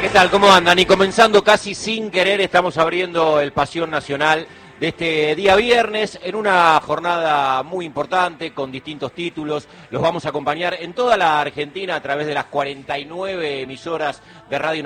¿Qué tal? ¿Cómo andan? Y comenzando casi sin querer, estamos abriendo el Pasión Nacional de este día viernes en una jornada muy importante con distintos títulos. Los vamos a acompañar en toda la Argentina a través de las 49 emisoras de Radio